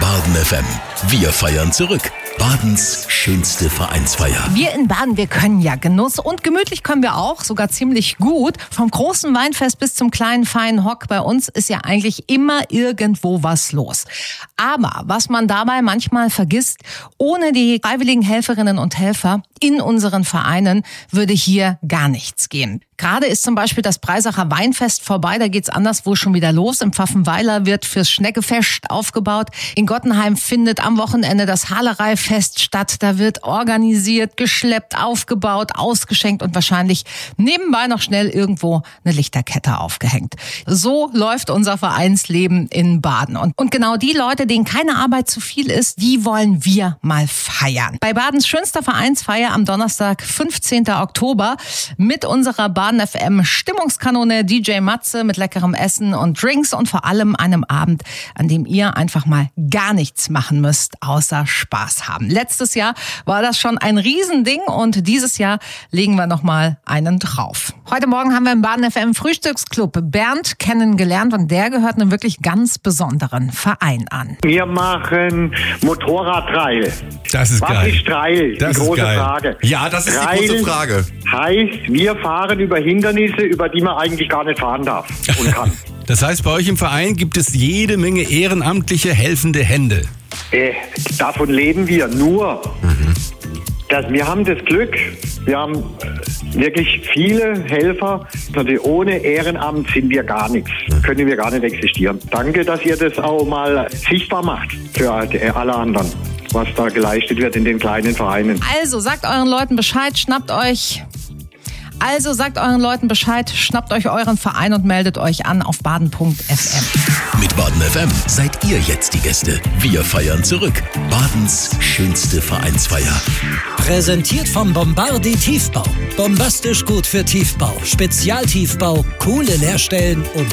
Baden FM. Wir feiern zurück. Badens schönste Vereinsfeier. Wir in Baden, wir können ja Genuss und gemütlich können wir auch, sogar ziemlich gut. Vom großen Weinfest bis zum kleinen feinen Hock, bei uns ist ja eigentlich immer irgendwo was los. Aber was man dabei manchmal vergisst, ohne die freiwilligen Helferinnen und Helfer in unseren Vereinen würde hier gar nichts gehen. Gerade ist zum Beispiel das Breisacher Weinfest vorbei, da geht's anderswo schon wieder los. Im Pfaffenweiler wird fürs Schneckefest aufgebaut. In Gottenheim findet am Wochenende das Hahlereifest statt. Da wird organisiert, geschleppt, aufgebaut, ausgeschenkt und wahrscheinlich nebenbei noch schnell irgendwo eine Lichterkette aufgehängt. So läuft unser Vereinsleben in Baden. Und genau die Leute, denen keine Arbeit zu viel ist, die wollen wir mal feiern. Bei Badens schönster Vereinsfeier am Donnerstag, 15. Oktober, mit unserer Baden FM Stimmungskanone DJ Matze mit leckerem Essen und Drinks und vor allem einem Abend, an dem ihr einfach mal gar nichts machen müsst, außer Spaß haben. Letztes Jahr war das schon ein Riesending und dieses Jahr legen wir nochmal einen drauf. Heute Morgen haben wir im Baden FM Frühstücksclub Bernd kennengelernt und der gehört einem wirklich ganz besonderen Verein an. Wir machen Motorradtrail. Das ist geil. Was ist Trail? Das die ist große geil. Frage. Ja, das ist Trail die große Frage. Heißt, wir fahren über Hindernisse, über die man eigentlich gar nicht fahren darf und kann. Das heißt, bei euch im Verein gibt es jede Menge ehrenamtliche, helfende Hände. Davon leben wir nur. Wir haben das Glück, wir haben wirklich viele Helfer. Also ohne Ehrenamt sind wir gar nichts, können wir gar nicht existieren. Danke, dass ihr das auch mal sichtbar macht für alle anderen, was da geleistet wird in den kleinen Vereinen. Also sagt euren Leuten Bescheid, schnappt euch euren Verein und meldet euch an auf baden.fm. Mit Baden FM seid ihr jetzt die Gäste. Wir feiern zurück. Badens schönste Vereinsfeier. Präsentiert vom Bombardi Tiefbau. Bombastisch gut für Tiefbau, Spezialtiefbau, coole Leerstellen und